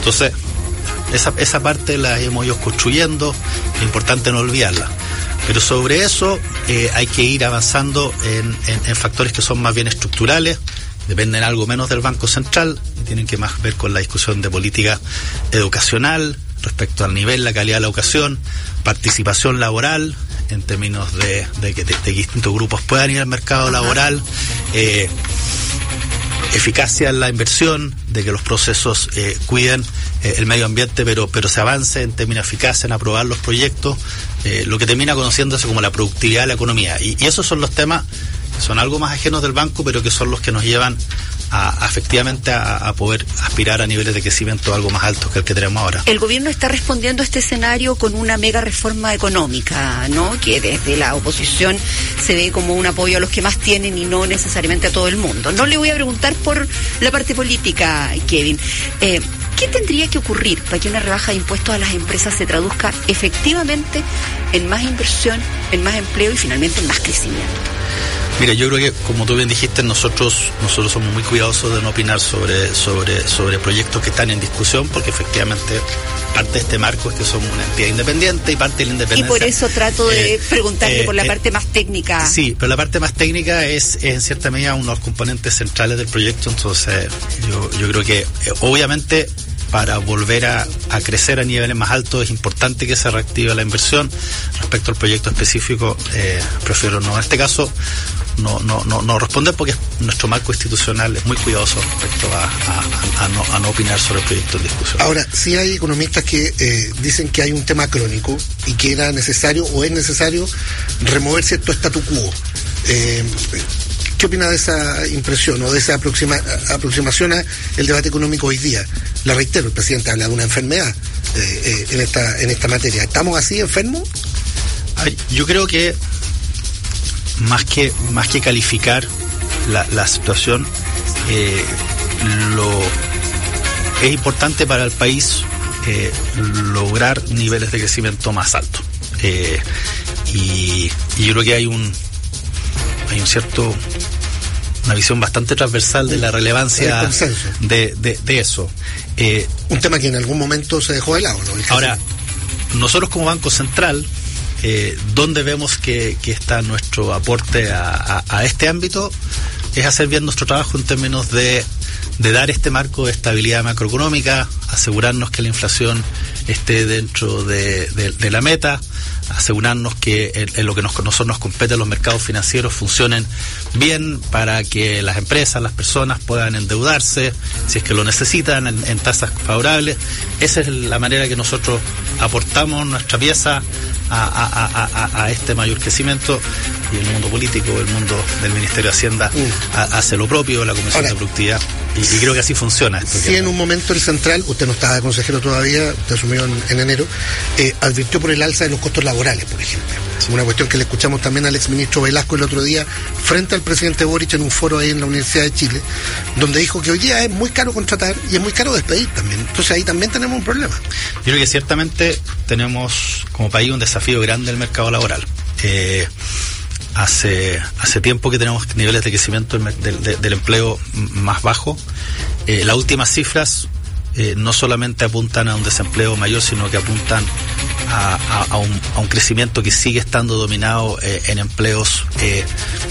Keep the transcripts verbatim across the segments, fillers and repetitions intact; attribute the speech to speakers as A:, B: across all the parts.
A: Entonces, esa, esa parte la hemos ido construyendo, es importante no olvidarla. Pero sobre eso eh, hay que ir avanzando en, en, en factores que son más bien estructurales, dependen algo menos del Banco Central, y tienen que más ver con la discusión de política educacional, respecto al nivel, la calidad de la educación, participación laboral, en términos de, de que de, de distintos grupos puedan ir al mercado laboral, eh, eficacia en la inversión, de que los procesos eh, cuiden eh, el medio ambiente, pero pero se avance en términos de eficacia en aprobar los proyectos, eh, lo que termina conociéndose como la productividad de la economía. Y, y esos son los temas que son algo más ajenos del banco, pero que son los que nos llevan a, a efectivamente a, a poder aspirar a niveles de crecimiento algo más altos que el que tenemos ahora.
B: El gobierno está respondiendo a este escenario con una mega reforma económica, ¿no? Que desde la oposición se ve como un apoyo a los que más tienen y no necesariamente a todo el mundo. No le voy a preguntar por la parte política, Kevin. Eh, ¿Qué tendría que ocurrir para que una rebaja de impuestos a las empresas se traduzca efectivamente en más inversión, en más empleo y finalmente en más crecimiento?
A: Mira, yo creo que, como tú bien dijiste, nosotros nosotros somos muy cuidadosos de no opinar sobre sobre sobre proyectos que están en discusión, porque efectivamente parte de este marco es que somos una entidad independiente y parte de la independencia.
B: Y por eso trato de
A: eh,
B: preguntarle
A: eh,
B: por la
A: eh,
B: parte más técnica.
A: Sí, pero la parte más técnica es, es en cierta medida uno de los componentes centrales del proyecto, entonces yo, yo creo que eh, obviamente para volver a, a crecer a niveles más altos es importante que se reactive la inversión. Respecto al proyecto específico, eh, prefiero no, en este caso, no no no, no responder, porque nuestro marco institucional es muy cuidadoso respecto a, a, a, no, a no opinar sobre el proyecto en discusión.
C: Ahora, sí hay economistas que eh, dicen que hay un tema crónico y que era necesario o es necesario remover cierto statu quo. Eh, ¿Qué opina de esa impresión o de esa aproxima, aproximación al debate económico hoy día? La reitero, el presidente habla de una enfermedad eh, eh, en esta en esta materia. ¿Estamos así enfermos?
A: Ay, yo creo que más que más que calificar la, la situación, eh, lo es importante para el país eh, lograr niveles de crecimiento más altos. Eh, y, y yo creo que hay un hay un cierto una visión bastante transversal de la relevancia de, de, de eso. Eh,
C: un tema que en algún momento se dejó de lado, ¿no?
A: Ahora, nosotros como Banco Central, eh, donde vemos que, que está nuestro aporte a, a, a este ámbito, es hacer bien nuestro trabajo en términos de, de dar este marco de estabilidad macroeconómica, asegurarnos que la inflación esté dentro de, de, de la meta, asegurarnos que en, en lo que nos, nosotros nos compete, los mercados financieros funcionen bien para que las empresas, las personas puedan endeudarse si es que lo necesitan en, en tasas favorables. Esa es la manera que nosotros aportamos nuestra pieza a, a, a, a, a este mayor crecimiento, y el mundo político, el mundo del Ministerio de Hacienda mm. a, hace lo propio, la Comisión Ahora, de Productividad, y, y creo que así funciona esto.
C: Si en un momento el Central, usted no estaba de consejero todavía, usted asumió en, en enero, eh, advirtió por el alza de los costos laborales, por ejemplo. Una cuestión que le escuchamos también al exministro Velasco el otro día frente al presidente Boric en un foro ahí en la Universidad de Chile, donde dijo que hoy día es muy caro contratar y es muy caro despedir también. Entonces ahí también tenemos un problema.
A: Yo creo que ciertamente tenemos como país un desafío grande en el mercado laboral. Eh, hace hace tiempo que tenemos niveles de crecimiento del, del, del empleo más bajo. Eh, las últimas cifras Eh, no solamente apuntan a un desempleo mayor, sino que apuntan a, a, a, un, a un crecimiento que sigue estando dominado eh, en empleos eh,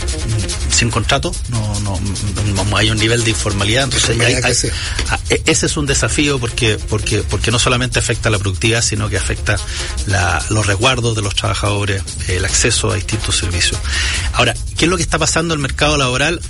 A: sin contrato. No, no, no hay un nivel de informalidad. Entonces hay, hay, hay, ese es un desafío porque porque porque no solamente afecta la productividad, sino que afecta la, los resguardos de los trabajadores, eh, el acceso a distintos servicios. Ahora, ¿qué es lo que está pasando en el mercado laboral?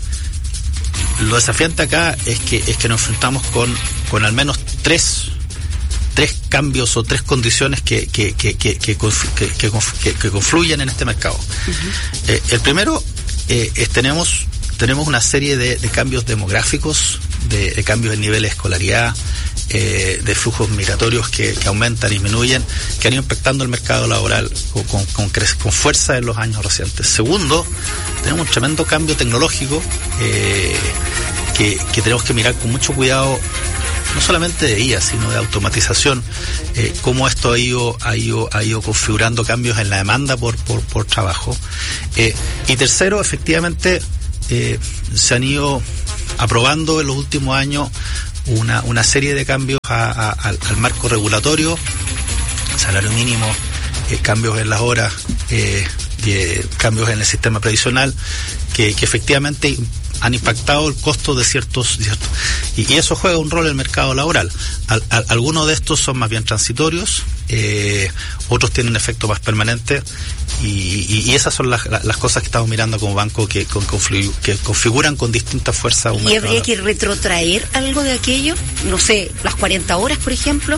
A: Lo desafiante acá es que es que nos enfrentamos con, con al menos tres tres cambios o tres condiciones que que que que que, que, que, que confluyen en este mercado. Uh-huh. Eh, el primero eh, es tenemos tenemos una serie de, de cambios demográficos, de, de cambios en nivel de escolaridad, eh, de flujos migratorios que, que aumentan, disminuyen, que han ido impactando el mercado laboral con, con, con, con fuerza en los años recientes. Segundo, tenemos un tremendo cambio tecnológico eh, que, que tenemos que mirar con mucho cuidado, no solamente de I A, sino de automatización, eh, cómo esto ha ido, ha ido, ha ido configurando cambios en la demanda por, por, por trabajo. Eh, y tercero, efectivamente, eh, se han ido aprobando en los últimos años una, una serie de cambios a, a, al, al marco regulatorio, salario mínimo, eh, cambios en las horas, eh, eh, cambios en el sistema previsional, que, que efectivamente han impactado el costo de ciertos, ciertos y, y eso juega un rol en el mercado laboral. Al, al, algunos de estos son más bien transitorios, eh, otros tienen un efecto más permanente, y, y, y esas son las, las cosas que estamos mirando como banco que, con, que configuran con distintas fuerzas.
B: ¿Y habría que retrotraer algo de aquello? No sé, las cuarenta horas, por ejemplo.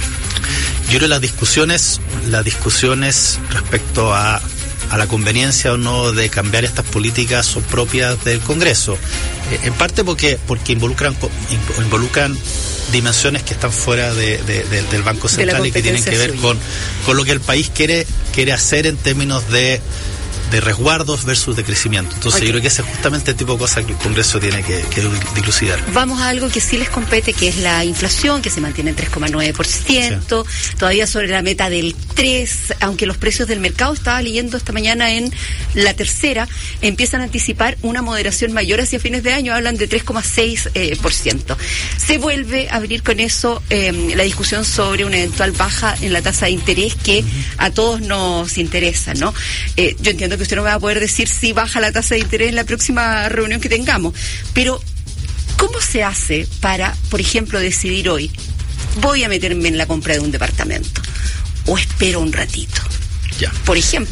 A: Yo creo que las discusiones, las discusiones respecto a a la conveniencia o no de cambiar estas políticas son propias del Congreso, eh, en parte porque porque involucran involucran dimensiones que están fuera de, de, de, del Banco Central y que tienen que ver con, con lo que el país quiere quiere hacer en términos de de resguardos versus de crecimiento. Entonces, okay, yo creo que ese es justamente el tipo de cosas que el Congreso tiene que, que dilucidar.
B: Vamos a algo que sí les compete, que es la inflación, que se mantiene en tres coma nueve por ciento, sí, todavía sobre la meta del tres, aunque los precios del mercado, estaba leyendo esta mañana en La Tercera, empiezan a anticipar una moderación mayor hacia fines de año, hablan de tres coma seis por ciento. Eh, se vuelve a abrir con eso eh, la discusión sobre una eventual baja en la tasa de interés que uh-huh. a todos nos interesa, ¿no? Eh, yo entiendo que usted no me va a poder decir si baja la tasa de interés en la próxima reunión que tengamos, pero ¿cómo se hace para, por ejemplo, decidir hoy, voy a meterme en la compra de un departamento o espero un ratito?
A: Ya.
B: Por ejemplo.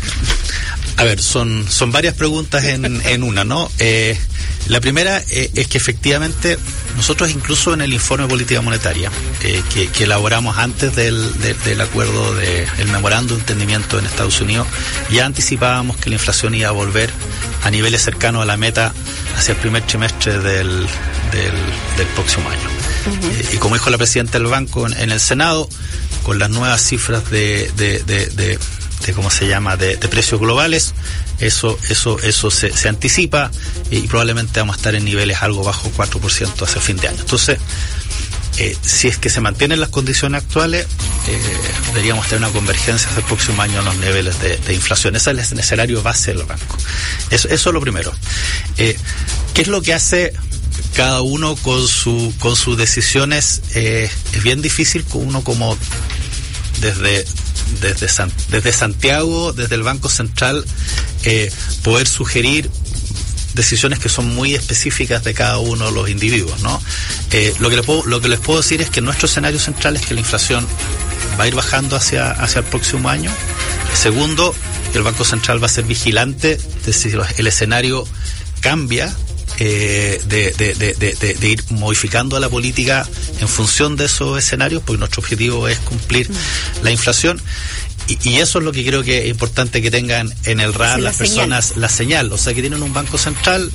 A: A ver, son son varias preguntas en, en una, ¿no? Eh, la primera eh, es que efectivamente nosotros incluso en el informe de política monetaria eh, que, que elaboramos antes del, de, del acuerdo del de, memorándum de entendimiento en Estados Unidos, ya anticipábamos que la inflación iba a volver a niveles cercanos a la meta hacia el primer trimestre del, del, del próximo año. Uh-huh. Eh, y como dijo la presidenta del banco en, en el Senado, con las nuevas cifras de, de, de, de de cómo se llama de, de precios globales, eso eso eso se, se anticipa y probablemente vamos a estar en niveles algo bajo cuatro por ciento hacia fin de año. Entonces, eh, si es que se mantienen las condiciones actuales, eh, deberíamos tener una convergencia hacia el próximo año en los niveles de, de inflación. Ese es el escenario base del banco. Eso, eso es lo primero. Eh, ¿Qué es lo que hace cada uno con su con sus decisiones? Eh, es bien difícil con uno como desde Desde, San, desde Santiago, desde el Banco Central, eh, poder sugerir decisiones que son muy específicas de cada uno de los individuos, ¿no? Eh, lo que les puedo, lo que les puedo decir es que nuestro escenario central es que la inflación va a ir bajando hacia, hacia el próximo año. Segundo, que el Banco Central va a ser vigilante de si el escenario cambia, Eh, de, de, de, de, de ir modificando la política en función de esos escenarios, porque nuestro objetivo es cumplir mm. la inflación, y, y eso es lo que creo que es importante que tengan en el radar sí, las la personas, señal. la señal, o sea, que tienen un banco central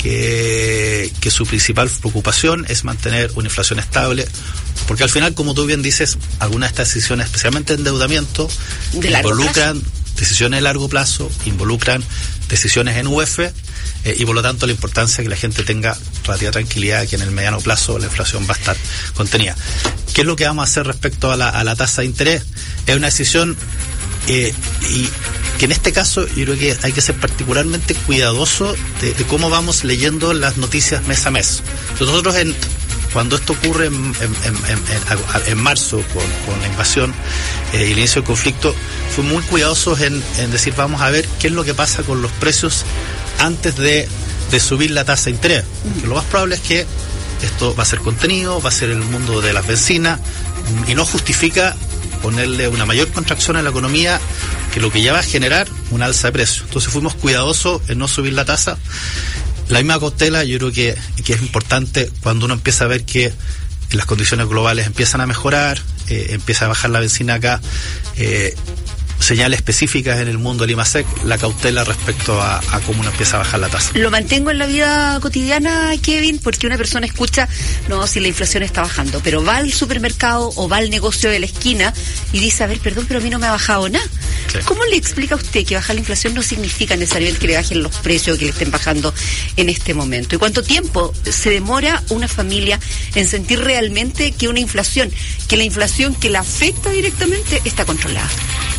A: que, que su principal preocupación es mantener una inflación estable, porque al final, como tú bien dices, algunas de estas decisiones, especialmente endeudamiento, de involucran decisiones de largo plazo, involucran decisiones en U F, eh, y por lo tanto la importancia de que la gente tenga relativa tranquilidad que en el mediano plazo la inflación va a estar contenida. ¿Qué es lo que vamos a hacer respecto a la, a la tasa de interés? Es una decisión eh, y que en este caso yo creo que hay que ser particularmente cuidadoso de, de cómo vamos leyendo las noticias mes a mes. Nosotros en Cuando esto ocurre en, en, en, en, en marzo con, con la invasión eh, y el inicio del conflicto, fuimos muy cuidadosos en, en decir, vamos a ver qué es lo que pasa con los precios antes de, de subir la tasa de interés. Porque lo más probable es que esto va a ser contenido, va a ser el mundo de las bencinas, y no justifica ponerle una mayor contracción a la economía que lo que ya va a generar un alza de precios. Entonces fuimos cuidadosos en no subir la tasa. La misma cautela yo creo que, que es importante cuando uno empieza a ver que las condiciones globales empiezan a mejorar, eh, empieza a bajar la benzina acá, eh, señales específicas en el mundo del IMASEC, la cautela respecto a, a cómo uno empieza a bajar la tasa.
B: Lo mantengo en la vida cotidiana, Kevin, porque una persona escucha, no, si la inflación está bajando, pero va al supermercado o va al negocio de la esquina y dice, a ver, perdón, pero a mí no me ha bajado nada. Sí. ¿Cómo le explica a usted que bajar la inflación no significa necesariamente que le bajen los precios o que le estén bajando en este momento? ¿Y cuánto tiempo se demora una familia en sentir realmente que una inflación, que la inflación que la afecta directamente está controlada?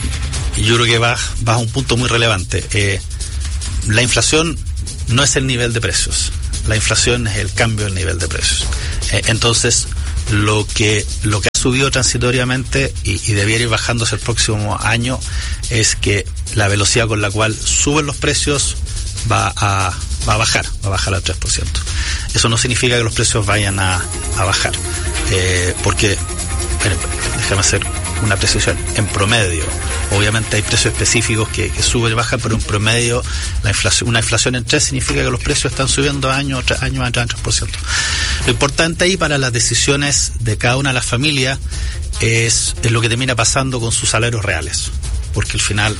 A: Yo creo que va, va a un punto muy relevante. Eh, la inflación no es el nivel de precios. la inflación es el cambio del nivel de precios. Eh, entonces, lo que lo que ha subido transitoriamente y, y debiera ir bajándose el próximo año es que la velocidad con la cual suben los precios va a va a bajar, va a bajar al tres por ciento. Eso no significa que los precios vayan a, a bajar, eh, porque, bueno, déjame hacer una precisión, en promedio, obviamente hay precios específicos que, que suben y bajan, pero en promedio la inflación, una inflación en tres significa que los precios están subiendo año tras año, año tras tres por ciento. Lo importante ahí para las decisiones de cada una de las familias es, es lo que termina pasando con sus salarios reales, porque al final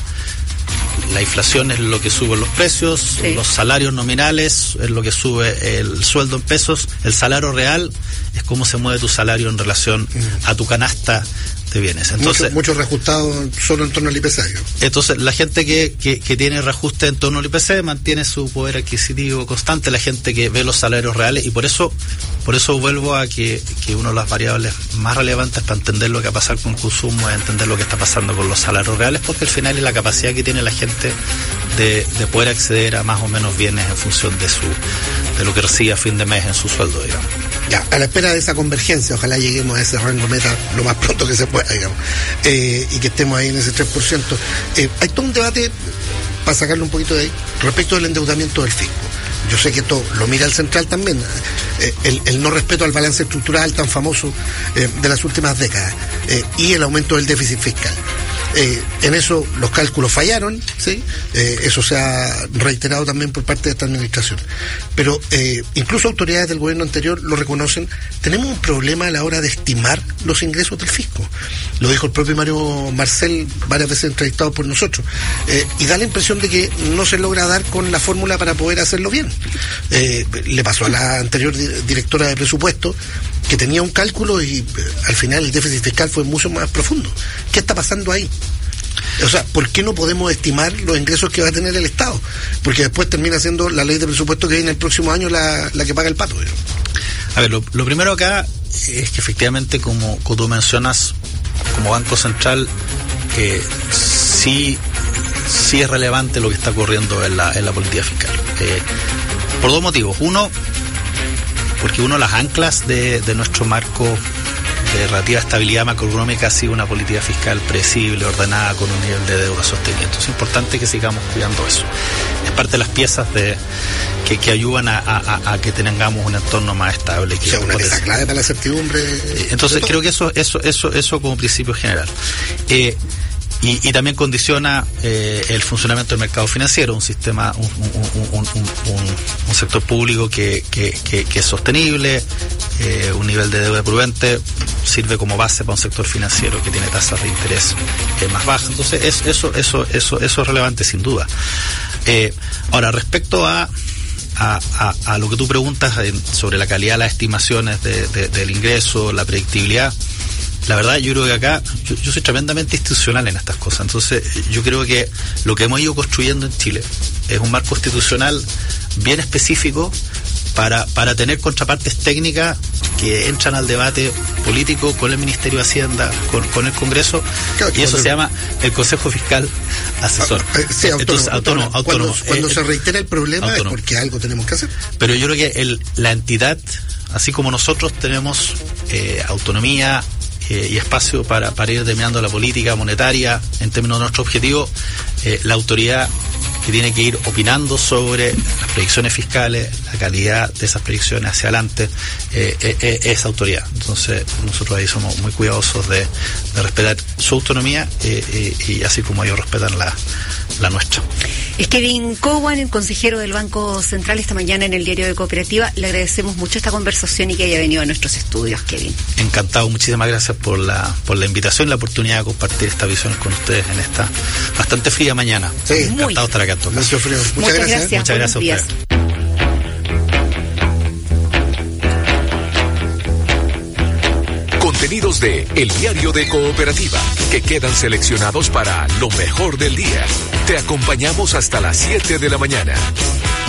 A: la inflación es lo que sube los precios, sí. Los salarios nominales es lo que sube el sueldo en pesos, el salario real es cómo se mueve tu salario en relación a tu canasta de bienes. Entonces,
C: mucho, mucho reajustado solo en torno al I P C.
A: Entonces, la gente que, que, que tiene reajuste en torno al I P C mantiene su poder adquisitivo constante, la gente que ve los salarios reales, y por eso por eso vuelvo a que, que una de las variables más relevantes para entender lo que va a pasar con el consumo es entender lo que está pasando con los salarios reales, porque al final es la capacidad que tiene la gente de, de poder acceder a más o menos bienes en función de su de lo que recibe a fin de mes en su sueldo, digamos.
C: Ya, a la espera de esa convergencia, ojalá lleguemos a ese rango meta lo más pronto que se pueda, digamos, eh, y que estemos ahí en ese tres por ciento. Eh, hay todo un debate, para sacarlo un poquito de ahí, respecto del endeudamiento del fisco. Yo sé que esto lo mira el central también, eh, el, el no respeto al balance estructural tan famoso eh, de las últimas décadas, eh, y el aumento del déficit fiscal. Eh, en eso los cálculos fallaron, ¿sí? Eh, eso se ha reiterado también por parte de esta administración. Pero eh, incluso autoridades del gobierno anterior lo reconocen. Tenemos un problema a la hora de estimar los ingresos del fisco. Lo dijo el propio Mario Marcel, varias veces entrevistado por nosotros. Eh, y da la impresión de que no se logra dar con la fórmula para poder hacerlo bien. Eh, le pasó a la anterior directora de presupuesto, que tenía un cálculo y eh, al final el déficit fiscal fue mucho más profundo. ¿Qué está pasando ahí? O sea, ¿por qué no podemos estimar los ingresos que va a tener el Estado? Porque después termina siendo la ley de presupuesto que viene el próximo año la, la que paga el pato, ¿no?
A: A ver, lo, lo primero acá es que efectivamente, como, como tú mencionas, como Banco Central, eh, sí, sí es relevante lo que está ocurriendo en la, en la política fiscal. Eh, por dos motivos. Uno, porque uno de las anclas de, de nuestro marco de relativa estabilidad macroeconómica ha sido una política fiscal predecible, ordenada, con un nivel de deuda sostenido. Entonces es importante que sigamos cuidando eso. Es parte de las piezas de que, que ayudan a, a, a que tengamos un entorno más estable. Que
C: o sea, una pieza clave para la certidumbre.
A: Entonces creo que eso, eso, eso, eso como principio general. Eh, Y, y también condiciona eh, el funcionamiento del mercado financiero, un sistema, un, un, un, un, un, un sector público que, que, que, que es sostenible, eh, un nivel de deuda prudente, sirve como base para un sector financiero que tiene tasas de interés eh, más bajas. Entonces es, eso, eso, eso, eso es relevante sin duda. Eh, ahora, respecto a A, a, a lo que tú preguntas sobre la calidad de las estimaciones de, de, del ingreso, la predictibilidad, la verdad yo creo que acá yo, yo soy tremendamente institucional en estas cosas. Entonces yo creo que lo que hemos ido construyendo en Chile es un marco institucional bien específico para, para tener contrapartes técnicas que entran al debate político con el Ministerio de Hacienda, con, con el Congreso, claro, y eso se llama el Consejo Fiscal Asesor.
C: Ah, sí, autónomo,
A: Entonces, autónomo, autónomo.
C: Cuando,
A: autónomo.
C: cuando
A: eh,
C: se reitera el problema autónomo. Es porque algo tenemos que hacer.
A: Pero yo creo que el, la entidad, así como nosotros tenemos eh, autonomía eh, y espacio para, para ir determinando la política monetaria en términos de nuestro objetivo, eh, la autoridad que tiene que ir opinando sobre las predicciones fiscales, la calidad de esas predicciones hacia adelante, eh, eh, es autoridad. Entonces nosotros ahí somos muy cuidadosos de, de respetar su autonomía eh, eh, y así como ellos respetan la, la nuestra.
B: Es Kevin Cowan, el consejero del Banco Central, esta mañana en el Diario de Cooperativa. Le agradecemos mucho esta conversación y que haya venido a nuestros estudios, Kevin.
A: Encantado, muchísimas gracias por la por la invitación y la oportunidad de compartir esta visión con ustedes en esta bastante fría mañana.
C: Sí,
A: encantado
B: muy,
A: de estar acá.
C: Mucho frío. Muchas,
B: Muchas
C: gracias.
B: gracias.
A: Muchas gracias a ustedes.
D: Contenidos de El Diario de Cooperativa, que quedan seleccionados para lo mejor del día. Te acompañamos hasta las siete de la mañana.